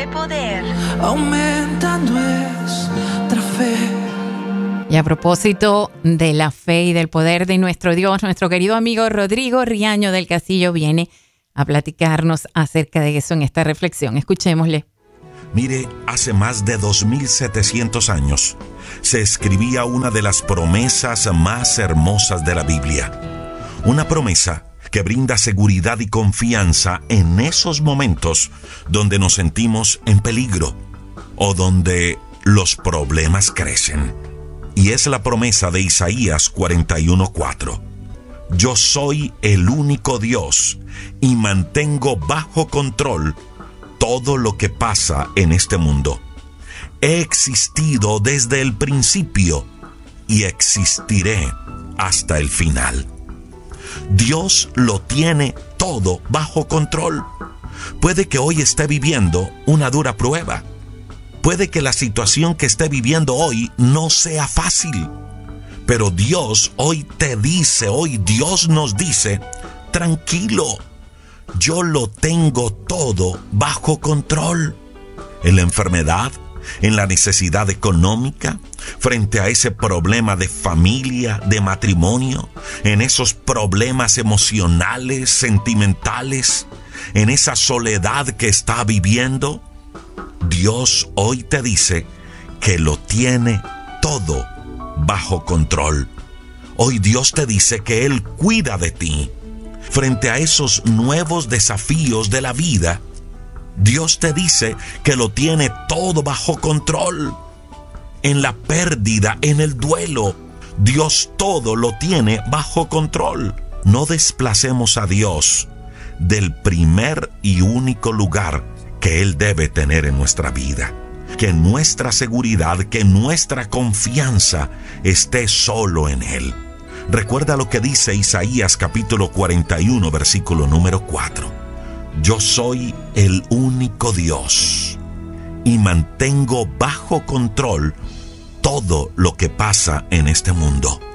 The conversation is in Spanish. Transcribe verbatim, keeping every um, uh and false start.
de poder. Aumentando nuestra fe. Y a propósito de la fe y del poder de nuestro Dios, nuestro querido amigo Rodrigo Riaño del Castillo viene a platicarnos acerca de eso en esta reflexión. Escuchémosle. Mire, hace más de dos mil setecientos años se escribía una de las promesas más hermosas de la Biblia. Una promesa que brinda seguridad y confianza en esos momentos donde nos sentimos en peligro o donde los problemas crecen. Y es la promesa de Isaías cuarenta y uno cuatro. Yo soy el único Dios y mantengo bajo control todo lo que pasa en este mundo. He existido desde el principio y existiré hasta el final. Dios lo tiene todo bajo control. Puede que hoy esté viviendo una dura prueba. Puede que la situación que esté viviendo hoy no sea fácil. Pero Dios hoy te dice, hoy Dios nos dice, tranquilo, yo lo tengo todo bajo control. En la enfermedad, en la necesidad económica, frente a ese problema de familia, de matrimonio, en esos problemas emocionales, sentimentales, en esa soledad que está viviendo, Dios hoy te dice que lo tiene todo bajo control. Hoy Dios te dice que Él cuida de ti. Frente a esos nuevos desafíos de la vida, Dios te dice que lo tiene todo bajo control. En la pérdida, en el duelo, Dios todo lo tiene bajo control. No desplacemos a Dios del primer y único lugar que Él debe tener en nuestra vida. Que nuestra seguridad, que nuestra confianza esté solo en Él. Recuerda lo que dice Isaías capítulo cuarenta y uno, versículo número cuatro. Yo soy el único Dios y mantengo bajo control todo lo que pasa en este mundo.